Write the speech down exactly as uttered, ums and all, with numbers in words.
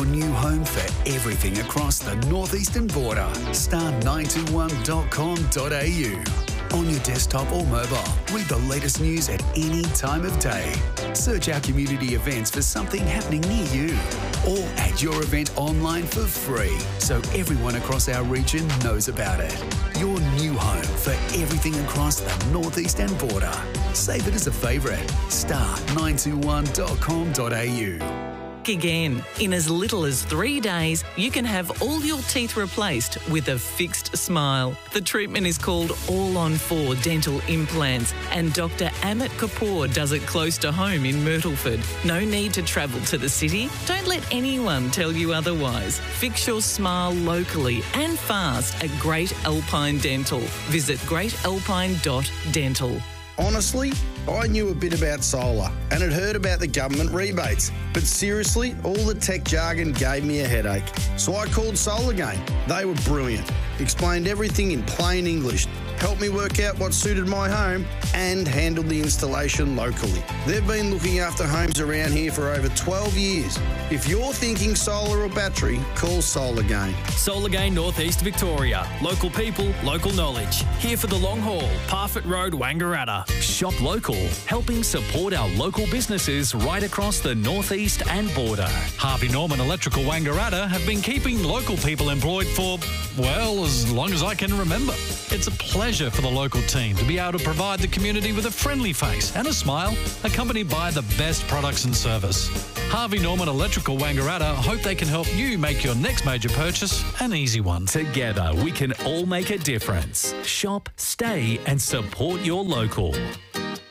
your new home for everything across the northeastern border. star nine two one dot com dot a u. On your desktop or mobile, read the latest news at any time of day. Search our community events for something happening near you. Or add your event online for free so everyone across our region knows about it. Your new home for everything across the northeastern border. Save it as a favourite. star nine two one dot com dot a u. Again, in as little as three days, you can have all your teeth replaced with a fixed smile. The treatment is called All on Four Dental Implants, and Doctor Amit Kapoor does it close to home in Myrtleford. No need to travel to the city. Don't let anyone tell you otherwise. Fix your smile locally and fast at Great Alpine Dental. Visit great alpine dot dental. Honestly, I knew a bit about solar and had heard about the government rebates. But seriously, all the tech jargon gave me a headache. So I called SolarGain. They were brilliant. Explained everything in plain English, helped me work out what suited my home and handled the installation locally. They've been looking after homes around here for over twelve years. If you're thinking solar or battery, call SolarGain. SolarGain North East Victoria. Local people, local knowledge. Here for the long haul. Parfitt Road, Wangaratta. Shop local, helping support our local businesses right across the northeast and border. Harvey Norman Electrical Wangaratta have been keeping local people employed for, well, as long as I can remember. It's a pleasure for the local team to be able to provide the community with a friendly face and a smile, accompanied by the best products and service. Harvey Norman Electrical Wangaratta hope they can help you make your next major purchase an easy one. Together, we can all make a difference. Shop, stay, and support your local.